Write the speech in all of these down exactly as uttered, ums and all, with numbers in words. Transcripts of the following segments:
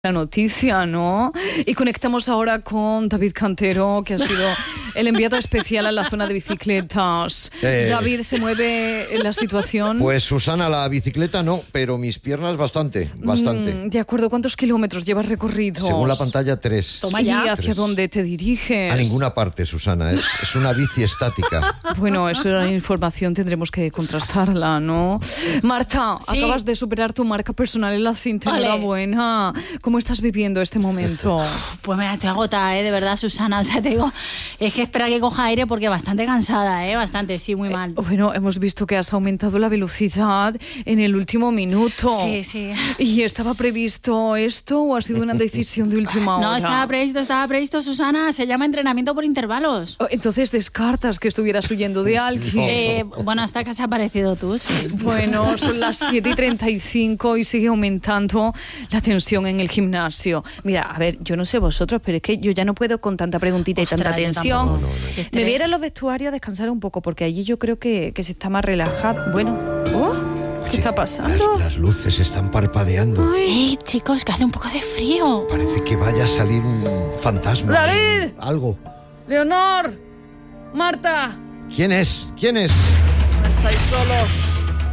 La noticia, ¿no? Y conectamos ahora con David Cantero, que ha sido el enviado especial a la zona de bicicletas. Eh, David, ¿se mueve en la situación? Pues Susana, la bicicleta no, pero mis piernas bastante, bastante. Mm, de acuerdo, ¿cuántos kilómetros llevas recorridos? Según la pantalla, tres. Toma ya. ¿Y hacia tres. dónde te diriges? A ninguna parte, Susana, es, es una bici estática. Bueno, eso es la información, tendremos que contrastarla, ¿no? Marta, sí. acabas de superar tu marca personal en la cinta. Vale. Enhorabuena. ¿Cómo estás viviendo este momento? Pues mira, estoy agotada, ¿eh? De verdad, Susana. O sea, te digo, es que espera que coja aire porque bastante cansada, ¿eh? Bastante, sí, muy mal. Eh, bueno, hemos visto que has aumentado la velocidad en el último minuto. Sí, sí. ¿Y estaba previsto esto o ha sido una decisión de última hora? No, estaba previsto, estaba previsto, Susana. Se llama entrenamiento por intervalos. Entonces descartas que estuvieras huyendo de alguien. No. Eh, bueno, hasta que has aparecido tú, sí. Bueno, son las siete y treinta y cinco y sigue aumentando la tensión en el gimnasio. Mira, a ver, yo no sé vosotros, pero es que yo ya no puedo con tanta preguntita Ostras, y tanta yo tensión. tampoco. No, no, no. Me voy a ir a los vestuarios a descansar un poco, porque allí yo creo que, que se está más relajado. Bueno, oh, ¿qué está pasando? Las, las luces están parpadeando. Ey, chicos, que hace un poco de frío. Parece que vaya a salir un fantasma. ¡David! Algo. Leonor, Marta, ¿Quién es? ¿Quién es? estáis solos.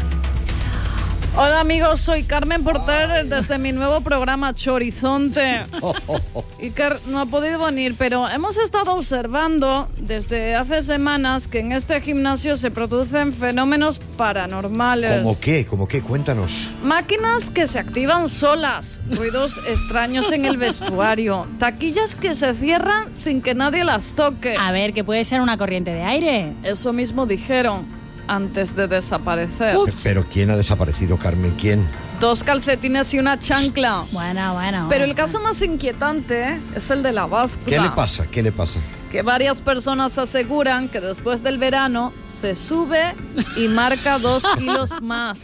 Hola amigos, soy Carmen Porter desde mi nuevo programa Chorizonte. Iker no ha podido venir, pero hemos estado observando desde hace semanas que en este gimnasio se producen fenómenos paranormales. ¿Cómo qué? ¿Cómo qué? Cuéntanos. Máquinas que se activan solas, ruidos extraños en el vestuario, taquillas que se cierran sin que nadie las toque. A ver, que puede ser una corriente de aire. Eso mismo dijeron antes de desaparecer. Ups. Pero ¿quién ha desaparecido, Carmen? ¿Quién? Dos calcetines y una chancla. Bueno, bueno. Pero el bueno. caso más inquietante es el de la báscula. ¿Qué le pasa? ¿Qué le pasa? Que varias personas aseguran que después del verano se sube y marca dos kilos más.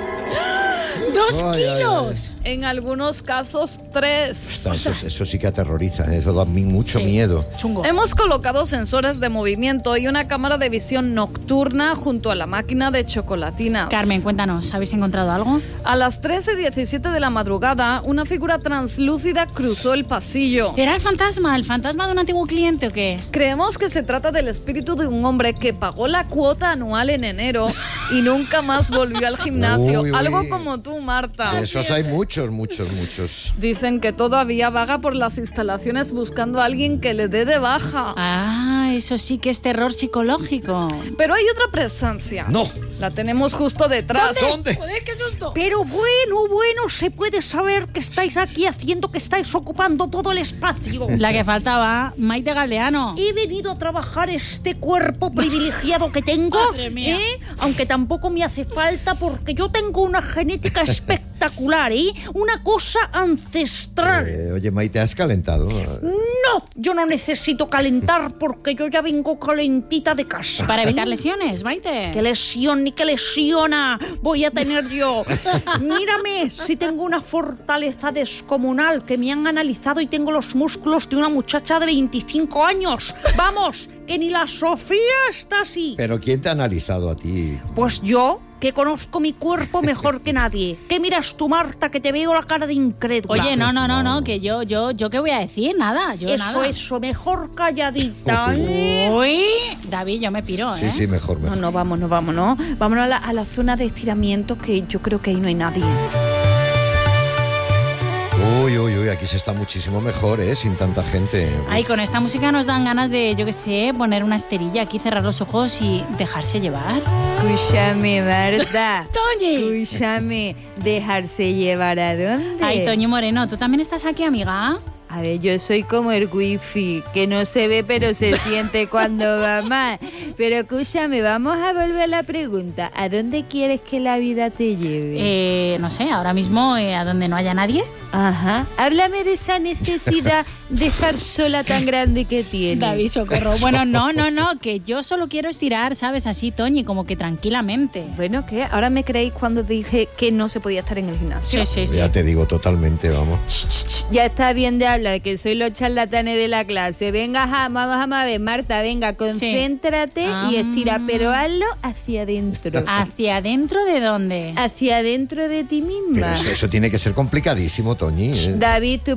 ¡Dos Ay, ay, kilos! En algunos casos, tres. Eso, eso sí que aterroriza, ¿eh? Eso da a mí mucho Sí. miedo. Chungo. Hemos colocado sensores de movimiento y una cámara de visión nocturna junto a la máquina de chocolatinas. Carmen, cuéntanos, ¿habéis encontrado algo? A las trece y diecisiete de la madrugada, una figura translúcida cruzó el pasillo. ¿Era el fantasma? ¿El fantasma de un antiguo cliente o qué? Creemos que se trata del espíritu de un hombre que pagó la cuota anual en enero y nunca más volvió al gimnasio. Uy, uy. Algo como tú, Marta. De esos hay muchos, muchos, muchos. Dicen que todavía vaga por las instalaciones buscando a alguien que le dé de baja. Ah, eso sí que es terror psicológico. Pero hay otra presencia. No. La tenemos justo detrás. ¿Dónde? Joder, qué susto. Pero bueno, bueno, se puede saber que estáis aquí haciendo que estáis ocupando todo el espacio. La que faltaba, Maite Galdeano. He venido a trabajar este cuerpo privilegiado que tengo, Madre mía. ¿eh? Aunque tampoco me hace falta porque yo tengo una genética espectacular, ¿eh? Una cosa ancestral. Eh, oye, Maite, ¿has calentado? No, yo no necesito calentar porque yo ya vengo calentita de casa. Para evitar lesiones, Maite. ¿Qué lesión ni qué lesiona voy a tener yo? Mírame, si tengo una fortaleza descomunal que me han analizado y tengo los músculos de una muchacha de veinticinco años. Vamos, que ni la Sofía está así. ¿Pero quién te ha analizado a ti? Pues yo, que conozco mi cuerpo mejor que nadie. ¿Qué miras tú, Marta, que te veo la cara de incrédula? Oye, no, no, no, no, que yo, yo, yo qué voy a decir, nada, yo Eso, nada. eso, mejor calladita, ¿eh? Uy, David, yo me piro, ¿eh? Sí, sí, mejor, No, mejor. no, vámonos, vámonos. Vámonos a la, a la zona de estiramiento, que yo creo que ahí no hay nadie. Uy, uy, uy, aquí se está muchísimo mejor, ¿eh? Sin tanta gente. Ay, con esta música nos dan ganas de, yo qué sé, poner una esterilla aquí, cerrar los ojos y dejarse llevar. Escúchame, Marta. ¡Toñi! Escúchame, ¿dejarse llevar a dónde? Ay, Toñi Moreno, ¿tú también estás aquí, amiga? A ver, yo soy como el wifi, que no se ve pero se siente cuando va mal. Pero escúchame, vamos a volver a la pregunta. ¿A dónde quieres que la vida te lleve? Eh, no sé, ahora mismo, eh, a donde no haya nadie. Ajá. Háblame de esa necesidad de estar sola tan grande que tienes. David, socorro. Bueno, no, no, no, que yo solo quiero estirar, ¿sabes? Así, Toñi, como que tranquilamente. Bueno, ¿qué? Ahora me creéis cuando dije que no se podía estar en el gimnasio. Sí, sí, sí. Ya te digo totalmente, vamos. Ya está bien de hablar, que soy los charlatanes de la clase. Venga, ja, vamos a ver, Marta, venga, concéntrate Sí. y estira, Ah. pero hazlo hacia adentro. ¿Hacia adentro de dónde? Hacia adentro de ti Pero misma. eso, eso tiene que ser complicadísimo, Toñi, ¿eh? David, tú